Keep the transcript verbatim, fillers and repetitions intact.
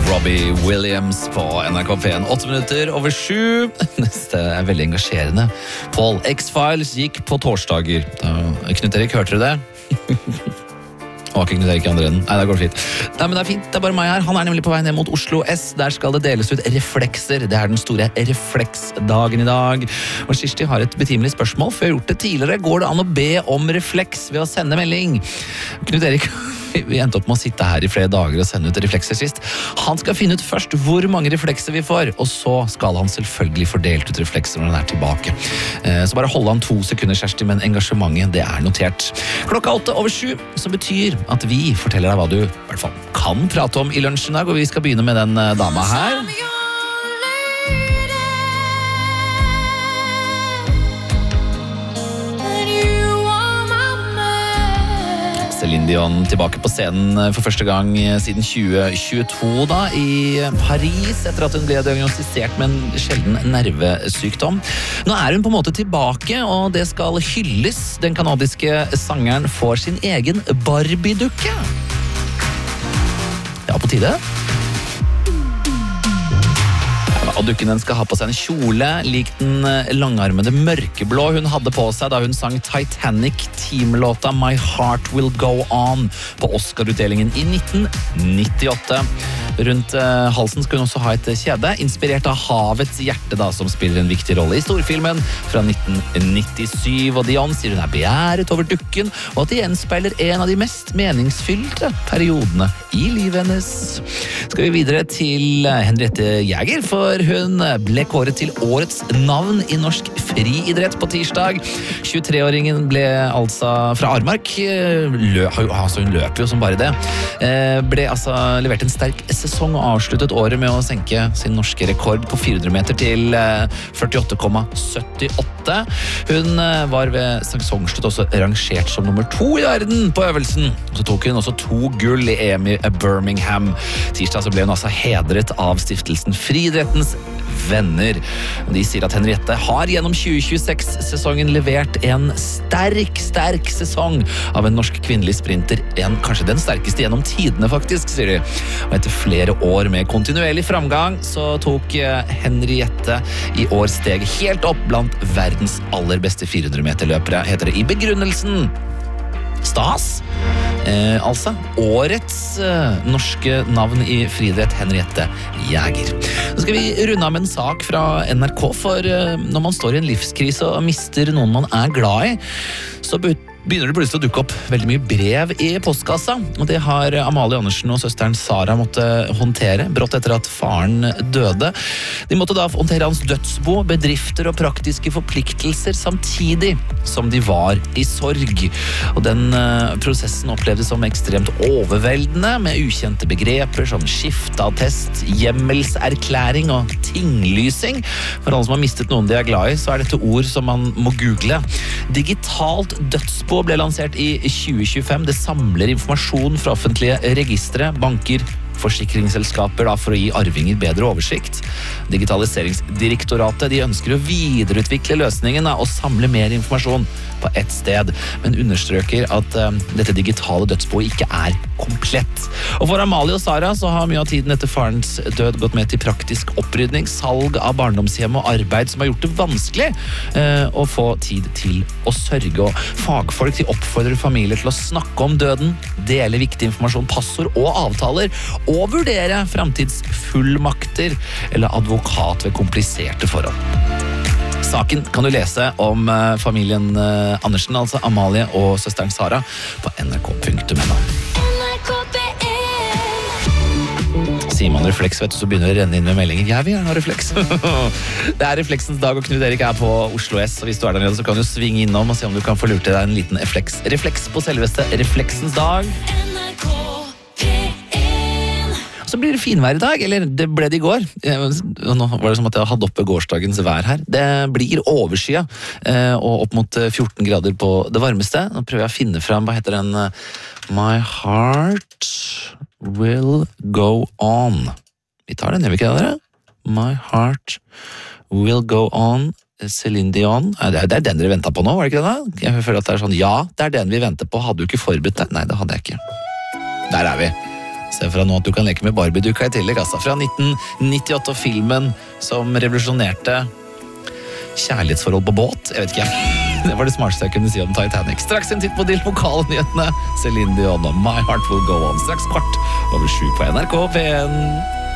Robbie Williams på N R K P en. Åtte minutter over sju. Neste er veldig engasjerende. Paul, X-Files gikk på torsdager. Da, Knut Erik, hørte du det? Å, ikke Knut Erik i andre enden. Nei, det går fint. Nei, men det er fint, det er bare meg her. Han er nemlig på vei ned mot Oslo S. Der skal det deles ut reflekser. Det er den store refleksdagen i dag. Og Kirsti har et betimelig spørsmål. Før jeg har gjort det tidligere, går det an å be om refleks ved å sende melding? Knut Erik, vi endte opp med å sitte her i flere dager og sende ut reflekser sist. Han skal finne ut først hvor mange reflekser vi får, og så skal han selvfølgelig fordelt ut reflekser når han er tilbake. Så bare holde han to sekunder, Kirsti, men engasjementet, det er notert. Klokka åtte over sju, som betyr at vi forteller deg hva du i hvert fall kan prate om i lunsjen i dag, og vi skal begynne med den dama her. Celine Dion tilbake på scenen for første gang siden tjue tjueto da, i Paris, etter at hun ble diagnostisert med en sjelden nervesykdom. Nå er hun på en måte tilbake, og det skal hylles. Den kanadiske sangeren får sin egen Barbie-dukke. Ja, på tide. Og dukken den skal ha på seg en kjole lik den langarmede mørkeblå hun hadde på seg da hun sang Titanic-teamlåta My Heart Will Go On på Oscar-utdelingen i nitten nittiåtte. Rundt uh, halsen skal hun også ha et kjede, inspirert av Havets hjerte da, som spiller en viktig rolle i storfilmen fra nitten nittisyv. Og Dion sier hun er begjæret over dukken, og at det gjenspeiler en av de mest meningsfylte periodene i livet hennes. Skal vi videre til Henriette Jæger, for hun ble kåret til årets navn i norsk friidrett på tirsdag. tjuetre-åringen ble altså fra Armark, lø, altså hun løper jo som bare det, ble altså levert en sterk sesong og avsluttet året med å senke sin norske rekord på fire hundre meter til førtiåtte komma syttiåtte. Hun var ved sesongslutt også rangert som nummer to i verden på øvelsen. Så tok hun også to gull i E M i Birmingham. Tirsdag så ble hun altså hedret av stiftelsen Friidrettens venner. De sier at Henriette har gjennom tjue tjueseks-sesongen levert en sterk, sterk sesong av en norsk kvinnelig sprinter. En, kanskje den sterkeste gjennom tidene faktisk, sier de. Og etter flere år med kontinuerlig framgang, så tok Henriette i år steg helt opp blant verdens aller beste fire hundre meter-løpere, heter det i begrunnelsen. Stas. Eh, altså, årets eh, norske navn i friidrett, Henriette Jæger. Så skal vi runde av med en sak fra N R K, for eh, når man står i en livskrise og mister noen man er glad i, så begynner det plutselig å dukke opp veldig mye brev i postkassa, og det har Amalie Andersen og søsteren Sara måtte håndtere, brått etter at faren døde. De måtte da håndtere hans dødsbo, bedrifter og praktiske forpliktelser samtidig som de var i sorg. Og den uh, prosessen opplevdes som ekstremt overveldende, med ukjente begreper som skifteattest, hjemmelserklæring og tinglysing. For alle som har mistet noen de er glad i, så er dette ord som man må google. Digitalt dødsbo ble lansert i tjue tjuefem. Det samler informasjon fra offentlige registre, banker, forsikringsselskaper da, for å gi arvinger bedre oversikt. Digitaliseringsdirektoratet de ønsker å videreutvikle løsningen da, og samle mer informasjon på ett sted, men understreker at um, dette digitale dødsboet ikke er komplett. Og for Amalie og Sara så har mye av tiden etter farens død gått med til praktisk opprydning, salg av barndomshjem og arbeid som har gjort det vanskelig uh, å få tid til å sørge. Og fagfolk de oppfordrer familier til å snakke om døden, dele viktig informasjon, passord og avtaler, og vurdere fremtidsfullmakter eller advokat ved kompliserte forhold. Saken kan du lese om familien Andersen, altså Amalie og søsteren Sara, på nrk punktum no. Sier man refleks, vet du, så begynner det å renne inn med meldinger. Jeg vil gjerne ha refleks. Det er refleksens dag, og Knut Erik er på Oslo S, og hvis du er der nede, så kan du svinge innom og se om du kan få lurt til deg en liten refleks. Refleks på selveste refleksens dag. Så blir det finvær i dag, eller det ble det i går. Nå var det som at jeg hadde oppe gårsdagens vær her. Det blir overskyet, og opp mot fjorten grader på det varmeste. Nå prøver jeg å finne frem, hva heter den? My Heart Will Go On. Vi tar den, gjør vi ikke det, dere? My Heart Will Go On. Celine Dion. Det er den dere ventet på nå, var det ikke det da? Jeg føler at det er sånn, ja, det er den vi venter på. Hadde du ikke forberedt det? Nei, det hadde jeg ikke. Der er vi. Se fra nå at du kan leke med Barbie-dukka i tillegg, altså. Fra nitten nittiåtte, og filmen som revolusjonerte kjærlighetsforhold på båt. Jeg vet ikke. Det var det smarteste jeg kunne si om Titanic. Straks en titt på de lokale nyhetene. Celine Dion og My Heart Will Go On. Straks kvart over sju på N R K P en.